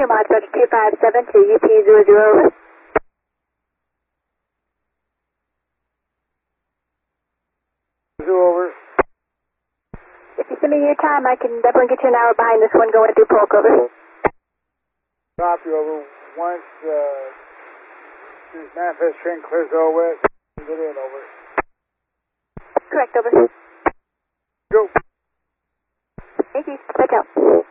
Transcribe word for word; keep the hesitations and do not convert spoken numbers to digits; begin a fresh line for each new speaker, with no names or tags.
Mod Approach two five seven to U P zero zero, over.
Zero, over.
If you send me your time, I can definitely get you an hour behind this one going through Polk, over.
Copy, over. Once uh, this manifest train clears all west, get in, over.
Correct, over.
Go.
Thank you. Back out.